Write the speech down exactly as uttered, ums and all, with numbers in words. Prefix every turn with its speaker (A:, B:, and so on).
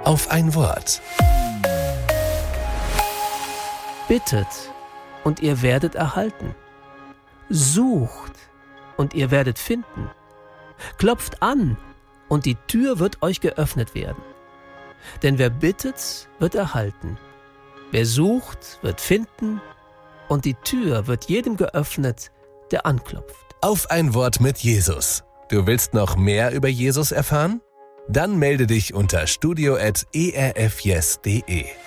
A: auf ein Wort.
B: Bittet, und ihr werdet erhalten. Sucht, und ihr werdet finden. Klopft an, und die Tür wird euch geöffnet werden. Denn wer bittet, wird erhalten. Wer sucht, wird finden, und die Tür wird jedem geöffnet, der anklopft.
A: Auf ein Wort mit Jesus. Du willst noch mehr über Jesus erfahren? Dann melde dich unter studio at e r f yes punkt de.